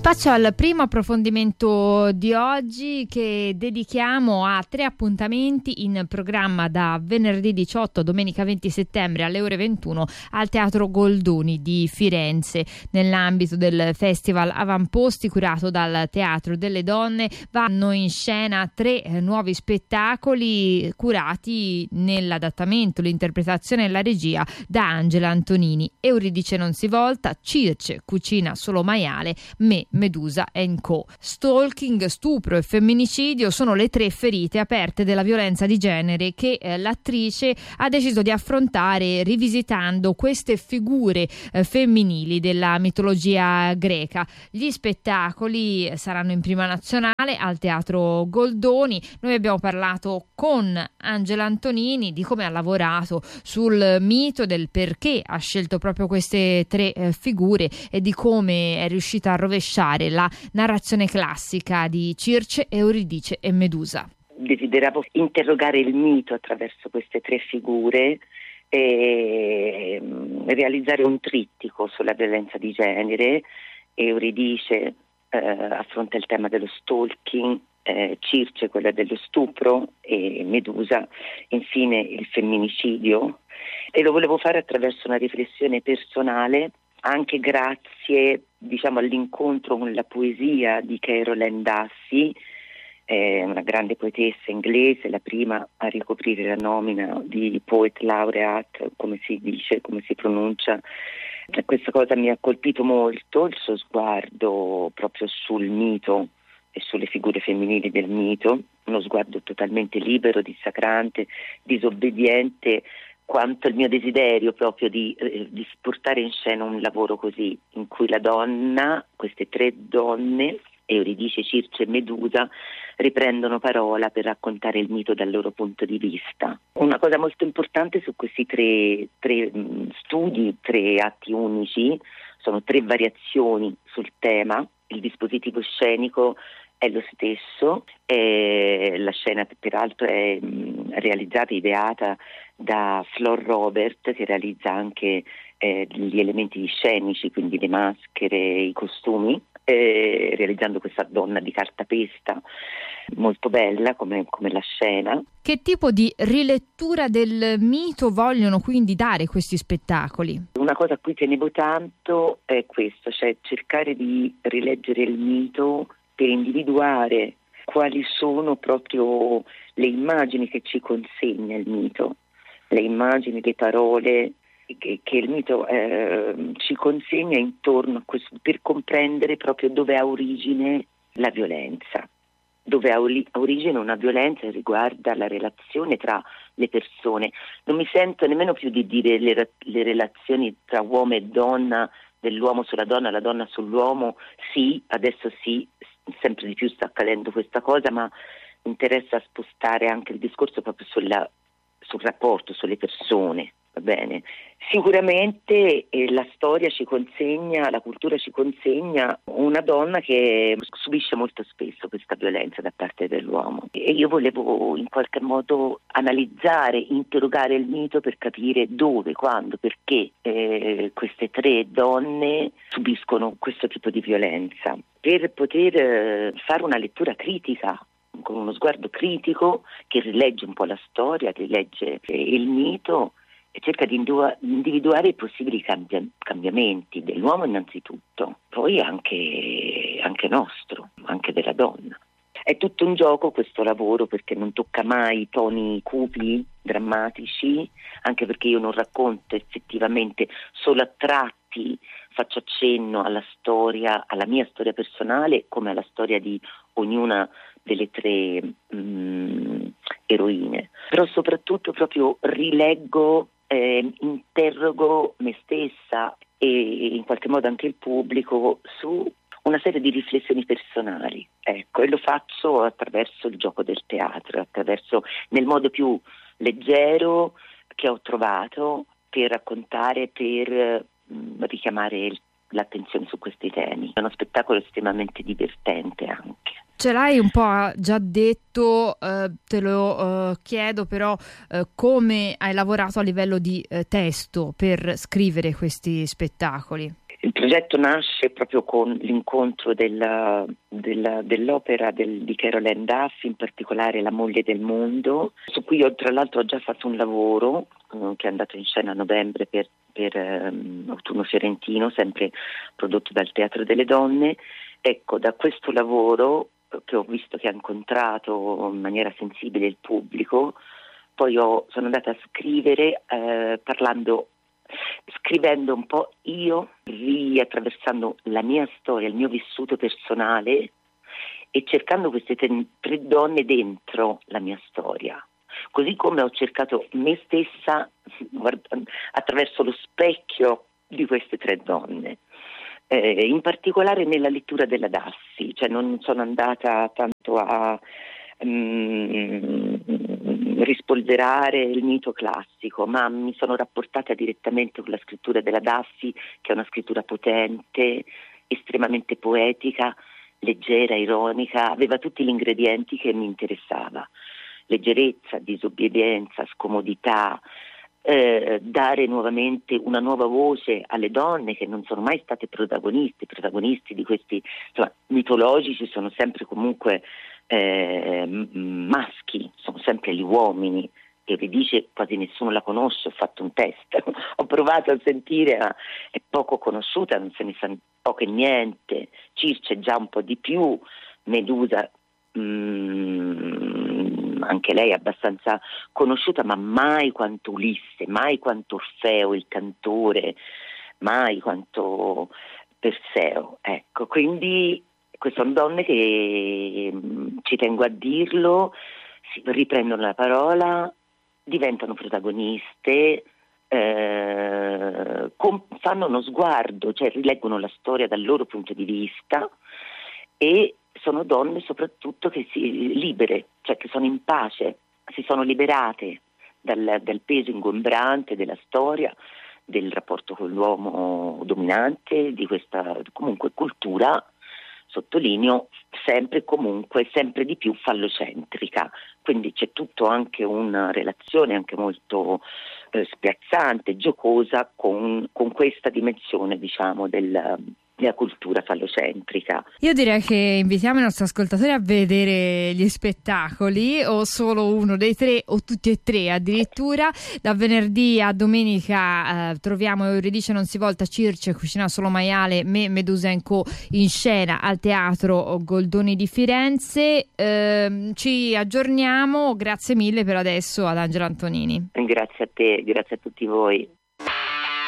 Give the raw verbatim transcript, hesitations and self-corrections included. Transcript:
Spazio al primo approfondimento di oggi che dedichiamo a tre appuntamenti in programma da venerdì diciotto a domenica venti settembre alle ore ventuno al Teatro Goldoni di Firenze. Nell'ambito del Festival Avamposti curato dal Teatro delle Donne vanno in scena tre eh, nuovi spettacoli curati nell'adattamento, l'interpretazione e la regia da Angela Antonini. Euridice non si volta, Circe cucina solo maiale, Me, Medusa and Co. Stalking, stupro e femminicidio sono le tre ferite aperte della violenza di genere che eh, l'attrice ha deciso di affrontare rivisitando queste figure eh, femminili della mitologia greca. Gli spettacoli saranno in prima nazionale al Teatro Goldoni. Noi abbiamo parlato con Angela Antonini di come ha lavorato sul mito, del perché ha scelto proprio queste tre eh, figure e di come è riuscita a rovesciare la narrazione classica di Circe, Euridice e Medusa. Desideravo interrogare il mito attraverso queste tre figure e realizzare un trittico sulla violenza di genere. Euridice eh, affronta il tema dello stalking, eh, Circe quella dello stupro e Medusa infine il femminicidio, e lo volevo fare attraverso una riflessione personale, anche grazie diciamo all'incontro con la poesia di Caroline Dassi, eh, una grande poetessa inglese, la prima a ricoprire la nomina di Poet Laureate, come si dice, come si pronuncia. Questa cosa mi ha colpito molto, il suo sguardo proprio sul mito e sulle figure femminili del mito, uno sguardo totalmente libero, dissacrante, disobbediente, quanto il mio desiderio proprio di, eh, di portare in scena un lavoro così, in cui la donna, queste tre donne, Euridice, Circe e Medusa, riprendono parola per raccontare il mito dal loro punto di vista. Una cosa molto importante su questi tre, tre mh, studi, tre atti unici, sono tre variazioni sul tema, il dispositivo scenico è lo stesso, e la scena peraltro è mh, realizzata, ideata da Flor Robert, che realizza anche eh, gli elementi scenici, quindi le maschere, i costumi, eh, realizzando questa donna di cartapesta molto bella come, come la scena. Che tipo di rilettura del mito vogliono quindi dare questi spettacoli? Una cosa a cui tenevo tanto è questo, cioè cercare di rileggere il mito per individuare quali sono proprio le immagini che ci consegna il mito, le immagini, le parole che, che il mito eh, ci consegna intorno a questo, per comprendere proprio dove ha origine la violenza, dove ha origine una violenza che riguarda la relazione tra le persone. Non mi sento nemmeno più di dire le, le relazioni tra uomo e donna, dell'uomo sulla donna, la donna sull'uomo. Sì, adesso sì, sempre di più sta accadendo questa cosa, ma mi interessa spostare anche il discorso proprio sulla, sul rapporto, sulle persone, va bene? Sicuramente eh, la storia ci consegna, la cultura ci consegna una donna che subisce molto spesso questa violenza da parte dell'uomo, e io volevo in qualche modo analizzare, interrogare il mito per capire dove, quando, perché eh, queste tre donne subiscono questo tipo di violenza, per poter eh, fare una lettura critica, con uno sguardo critico che rilegge un po' la storia, rilegge eh, il mito e cerca di individuare i possibili cambia- cambiamenti dell'uomo innanzitutto, poi anche, anche nostro, anche della donna. È tutto un gioco questo lavoro, perché non tocca mai toni cupi, drammatici, anche perché io non racconto effettivamente solo a tratti, faccio accenno alla storia, alla mia storia personale come alla storia di ognuna delle tre mh, eroine, però soprattutto proprio rileggo, eh, interrogo me stessa e in qualche modo anche il pubblico su una serie di riflessioni personali, ecco, e lo faccio attraverso il gioco del teatro, attraverso nel modo più leggero che ho trovato per raccontare, per mh, richiamare il, l'attenzione su questi temi. È uno spettacolo estremamente divertente anche. Ce l'hai un po' già detto, eh, te lo eh, chiedo però eh, come hai lavorato a livello di eh, testo per scrivere questi spettacoli? Il progetto nasce proprio con l'incontro della, della, dell'opera del, di Caroline Duff, in particolare La moglie del mondo, su cui io tra l'altro ho già fatto un lavoro eh, che è andato in scena a novembre per, per um, Autunno Fiorentino, sempre prodotto dal Teatro delle Donne. Ecco, da questo lavoro, eh, che ho visto che ha incontrato in maniera sensibile il pubblico, poi ho, sono andata a scrivere eh, parlando scrivendo un po' io, riattraversando la mia storia, il mio vissuto personale e cercando queste tre, tre donne dentro la mia storia, così come ho cercato me stessa guarda, attraverso lo specchio di queste tre donne. Eh, in particolare nella lettura della Dassi, cioè non sono andata tanto a rispolverare il mito classico, ma mi sono rapportata direttamente con la scrittura della Duffy, che è una scrittura potente, estremamente poetica, leggera, ironica, aveva tutti gli ingredienti che mi interessava: leggerezza, disobbedienza, scomodità, eh, dare nuovamente una nuova voce alle donne che non sono mai state protagoniste, protagonisti di questi, insomma, mitologici sono sempre comunque Eh, maschi, sono sempre gli uomini. Euridice quasi nessuno la conosce, ho fatto un test, ho provato a sentire, ma è poco conosciuta, non se ne sa poco e niente. Circe già un po' di più, Medusa mm, anche lei è abbastanza conosciuta, ma mai quanto Ulisse, mai quanto Orfeo il cantore, mai quanto Perseo, ecco. Quindi sono donne che, ci tengo a dirlo, si riprendono la parola, diventano protagoniste, eh, com- fanno uno sguardo, cioè rileggono la storia dal loro punto di vista, e sono donne soprattutto che si libere, cioè che sono in pace, si sono liberate dal, dal peso ingombrante della storia, del rapporto con l'uomo dominante, di questa comunque cultura, sottolineo, sempre e comunque, sempre di più fallocentrica. Quindi c'è tutto anche una relazione anche molto eh, spiazzante, giocosa con, con questa dimensione, diciamo, del, della cultura fallocentrica. Io direi che invitiamo i nostri ascoltatori a vedere gli spettacoli, o solo uno dei tre o tutti e tre addirittura. Da venerdì a domenica eh, troviamo Euridice non si volta, Circe, Cucina solo maiale, Me, Medusa and Co in scena al Teatro Goldoni di Firenze. Eh, ci aggiorniamo, grazie mille per adesso ad Angela Antonini. Grazie a te, grazie a tutti voi.